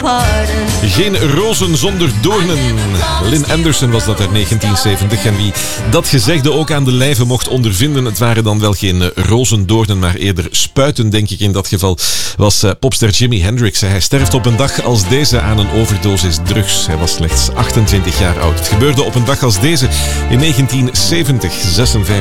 pardon. Geen rozen zonder doornen. Lynn Anderson was dat uit 1970. En wie dat gezegde ook aan de lijve mocht ondervinden, het waren dan wel geen rozendoornen, maar eerder spuiten, denk ik in dat geval, was popster Jimi Hendrix. Hij sterft op een dag als deze aan een overdosis drugs. Hij was slechts 28 jaar oud. Het gebeurde op een dag als deze in 1970, 56